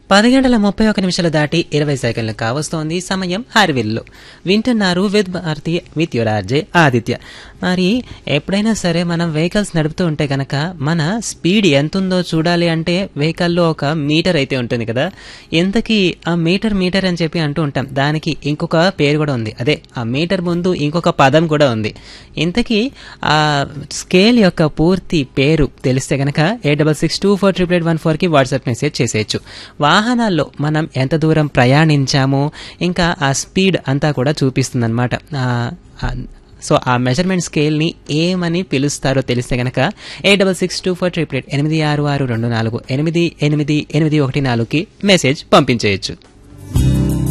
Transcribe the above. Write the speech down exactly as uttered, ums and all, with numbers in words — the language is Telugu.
పది గంటల ముప్పై ఒక నిమిషాలు దాటి ఇరవై సెకండ్లు కావస్తోంది సమయం హార్విల్లు వింటున్నారు with Bharati with your RJ Aditya. మరి ఎప్పుడైనా సరే మనం వెహికల్స్ నడుపుతూ ఉంటే కనుక మన స్పీడ్ ఎంత ఉందో చూడాలి అంటే వెహికల్లో ఒక మీటర్ అయితే ఉంటుంది కదా. ఎంతకీ ఆ మీటర్ మీటర్ అని చెప్పి అంటూ ఉంటాం, దానికి ఇంకొక పేరు కూడా ఉంది. అదే ఆ మీటర్ ముందు ఇంకొక పదం కూడా ఉంది. ఇంతకీ ఆ స్కేల్ యొక్క పూర్తి పేరు తెలిస్తే కనుక eight double six two four triple eight one ఫోర్కి వాట్సాప్ మెసేజ్ చేసేయచ్చు. వాహనాల్లో మనం ఎంత దూరం ప్రయాణించామో ఇంకా ఆ స్పీడ్ అంతా కూడా చూపిస్తుంది అనమాట. సో ఆ మెజర్మెంట్ స్కేల్ని ఏమని పిలుస్తారో తెలిస్తే కనుక eight double six two four triple eight ఎనిమిది ఆరు ఆరు రెండు నాలుగు ఎనిమిది ఎనిమిది ఎనిమిది ఒకటి నాలుగుకి మెసేజ్ పంపించేయచ్చు.